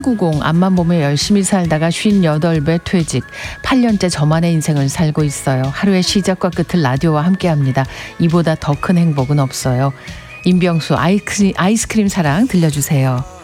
90 앞만 보면 열심히 살다가 58배 퇴직. 8년째 저만의 인생을 살고 있어요. 하루의 시작과 끝을 라디오와 함께합니다. 이보다 더 큰 행복은 없어요. 임병수 아이스크림 사랑 들려주세요.